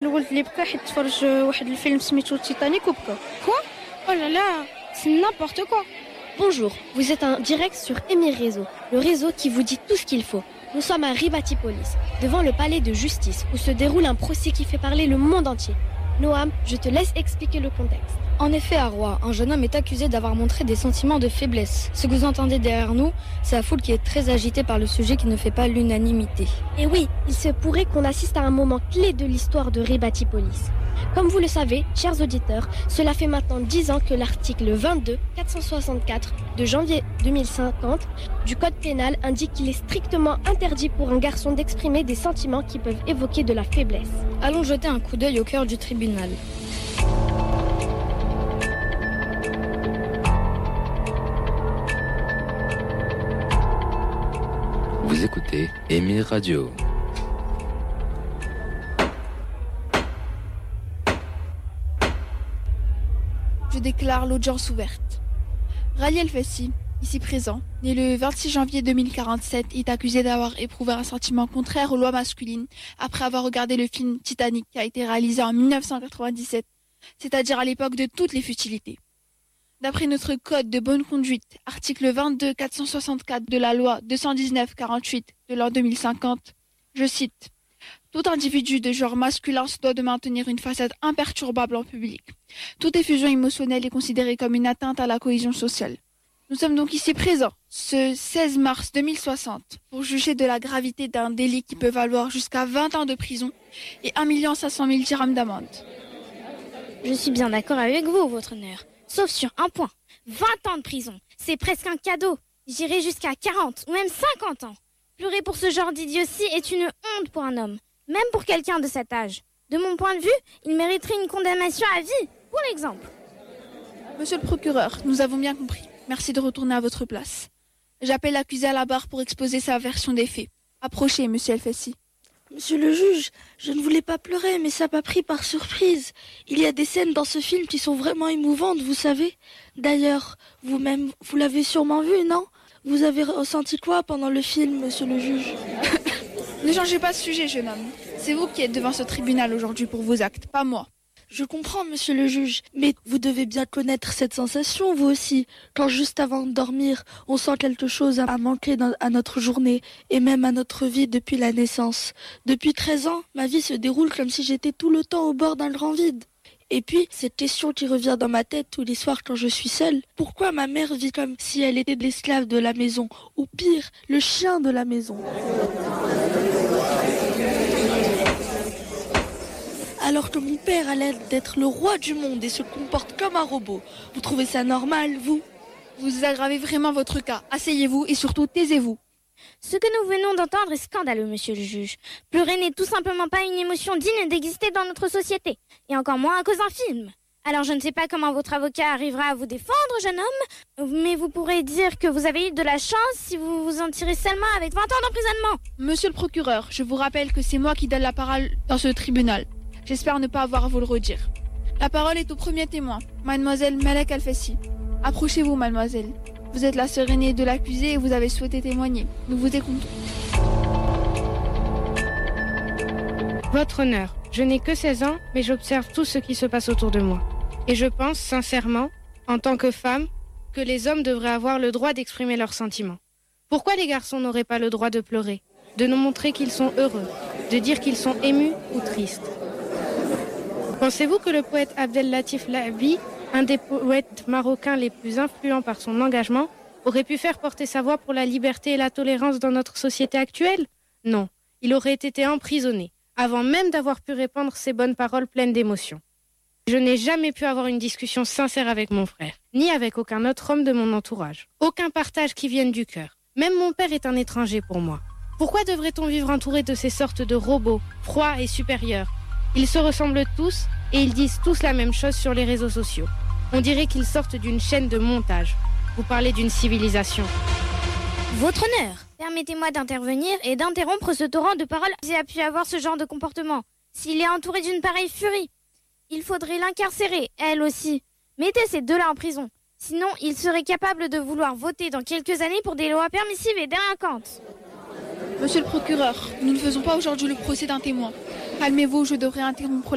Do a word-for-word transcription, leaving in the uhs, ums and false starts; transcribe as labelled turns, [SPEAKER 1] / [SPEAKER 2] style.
[SPEAKER 1] الولد اللي بكى حيت تفرج واحد الفيلم سميتو تيتانيك وبكى.
[SPEAKER 2] Quoi? Oh là là, c'est n'importe quoi.
[SPEAKER 3] Bonjour, vous êtes en direct sur Émir Réseau, le réseau qui vous dit tout ce qu'il faut. Nous sommes à Ribatipolis, devant le palais de justice, où se déroule un procès qui fait parler le monde entier. Noam, je te laisse expliquer le contexte.
[SPEAKER 2] En effet, à Roy, un jeune homme est accusé d'avoir montré des sentiments de faiblesse. Ce que vous entendez derrière nous, c'est la foule qui est très agitée par le sujet qui ne fait pas l'unanimité.
[SPEAKER 3] Et oui, il se pourrait qu'on assiste à un moment clé de l'histoire de Ribatipolis. Comme vous le savez, chers auditeurs, cela fait maintenant dix ans que l'article vingt-deux quatre cent soixante-quatre de janvier deux mille cinquante du Code pénal indique qu'il est strictement interdit pour un garçon d'exprimer des sentiments qui peuvent évoquer de la faiblesse.
[SPEAKER 2] Allons jeter un coup d'œil au cœur du tribunal.
[SPEAKER 4] Vous écoutez Émir Radio.
[SPEAKER 5] Je déclare l'audience ouverte. Rali El-Fessi, ici présent, né le vingt-six janvier deux mille quarante-sept, est accusé d'avoir éprouvé un sentiment contraire aux lois masculines après avoir regardé le film Titanic qui a été réalisé en mille neuf cent quatre-vingt-dix-sept, c'est-à-dire à l'époque de toutes les futilités. D'après notre code de bonne conduite, article vingt-deux quatre cent soixante-quatre de la loi deux cent dix-neuf quarante-huit de l'an deux mille cinquante, je cite: « Tout individu de genre masculin se doit de maintenir une façade imperturbable en public. Toute effusion émotionnelle est considérée comme une atteinte à la cohésion sociale. » Nous sommes donc ici présents, ce seize mars deux mille soixante, pour juger de la gravité d'un délit qui peut valoir jusqu'à vingt ans de prison et un million cinq cent mille dirhams d'amende.
[SPEAKER 6] Je suis bien d'accord avec vous, votre honneur. Sauf sur un point. vingt ans de prison, c'est presque un cadeau. J'irai jusqu'à quarante ou même cinquante ans. Pleurer pour ce genre d'idiotie est une honte pour un homme, même pour quelqu'un de cet âge. De mon point de vue, il mériterait une condamnation à vie, pour l'exemple.
[SPEAKER 5] Monsieur le procureur, nous avons bien compris. Merci de retourner à votre place. J'appelle l'accusé à la barre pour exposer sa version des faits. Approchez, monsieur El-Fessi.
[SPEAKER 7] Monsieur le juge, je ne voulais pas pleurer, mais ça m'a pris par surprise. Il y a des scènes dans ce film qui sont vraiment émouvantes, vous savez. D'ailleurs, vous-même, vous l'avez sûrement vu, non? Vous avez ressenti quoi pendant le film, monsieur le juge?
[SPEAKER 5] Ne changez pas de sujet, jeune homme. C'est vous qui êtes devant ce tribunal aujourd'hui pour vos actes, pas moi.
[SPEAKER 7] Je comprends, monsieur le juge, mais vous devez bien connaître cette sensation, vous aussi, quand juste avant de dormir, on sent quelque chose à manquer dans, à notre journée, et même à notre vie depuis la naissance. Depuis treize ans, ma vie se déroule comme si j'étais tout le temps au bord d'un grand vide. Et puis, cette question qui revient dans ma tête tous les soirs quand je suis seule, pourquoi ma mère vit comme si elle était l'esclave de la maison, ou pire, le chien de la maison ? Alors que mon père a l'air d'être le roi du monde et se comporte comme un robot. Vous trouvez ça normal, vous?
[SPEAKER 5] Vous aggravez vraiment votre cas. Asseyez-vous et surtout taisez-vous.
[SPEAKER 6] Ce que nous venons d'entendre est scandaleux, monsieur le juge. Pleurer n'est tout simplement pas une émotion digne d'exister dans notre société. Et encore moins à cause d'un film. Alors je ne sais pas comment votre avocat arrivera à vous défendre, jeune homme, mais vous pourrez dire que vous avez eu de la chance si vous vous en tirez seulement avec vingt ans d'emprisonnement.
[SPEAKER 5] Monsieur le procureur, je vous rappelle que c'est moi qui donne la parole dans ce tribunal. J'espère ne pas avoir à vous le redire. La parole est au premier témoin, mademoiselle Malek El-Fessi. Approchez-vous, mademoiselle. Vous êtes la sœur aînée de l'accusé et vous avez souhaité témoigner. Nous vous écoutons.
[SPEAKER 1] Votre honneur, je n'ai que seize ans, mais j'observe tout ce qui se passe autour de moi. Et je pense, sincèrement, en tant que femme, que les hommes devraient avoir le droit d'exprimer leurs sentiments. Pourquoi les garçons n'auraient pas le droit de pleurer, de nous montrer qu'ils sont heureux, de dire qu'ils sont émus ou tristes? Pensez-vous que le poète Abdel Latif Lahabi, un des poètes marocains les plus influents par son engagement, aurait pu faire porter sa voix pour la liberté et la tolérance dans notre société actuelle? Non, il aurait été emprisonné, avant même d'avoir pu répandre ses bonnes paroles pleines d'émotion. Je n'ai jamais pu avoir une discussion sincère avec mon frère, ni avec aucun autre homme de mon entourage. Aucun partage qui vienne du cœur. Même mon père est un étranger pour moi. Pourquoi devrait-on vivre entouré de ces sortes de robots, froids et supérieurs? Ils se ressemblent tous et ils disent tous la même chose sur les réseaux sociaux. On dirait qu'ils sortent d'une chaîne de montage. Vous parlez d'une civilisation.
[SPEAKER 6] Votre honneur, permettez-moi d'intervenir et d'interrompre ce torrent de paroles qui a pu avoir ce genre de comportement. S'il est entouré d'une pareille furie, il faudrait l'incarcérer, elle aussi. Mettez ces deux-là en prison. Sinon, il serait capable de vouloir voter dans quelques années pour des lois permissives et délinquantes.
[SPEAKER 5] Monsieur le procureur, nous ne faisons pas aujourd'hui le procès d'un témoin. Calmez-vous, je devrais interrompre